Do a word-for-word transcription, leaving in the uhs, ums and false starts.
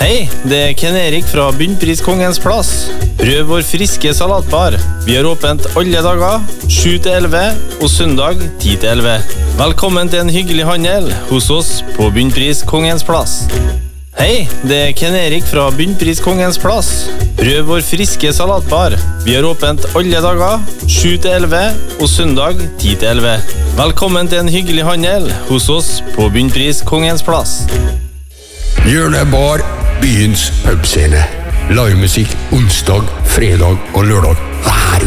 Hei, det er Ken Erik fra Bunnpris Kongens Plass. Prøv vår friske salatbar. Vi har åpent alle dager, sju til elleve, og søndag ti til elleve. Velkommen til en hyggelig handel hos oss på Bunnpris Kongens Plass. Hei, det er Ken Erik fra Bunnpris Kongens Plass. Prøv vår friske salatbar. Vi har åpent alle dager, sju til elleve, og søndag ti til elleve. Velkommen til en hyggelig handel hos oss på Bunnpris Kongens Plass. Hjørnebar, byens pubscene. Livemusikk onsdag, fredag og lørdag. Hver